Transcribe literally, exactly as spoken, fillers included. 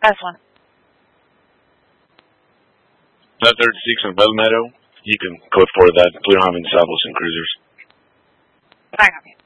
S one. That thirty-six in Bell Meadow, you can code for that. We don't have any Salvos and cruisers. I copy.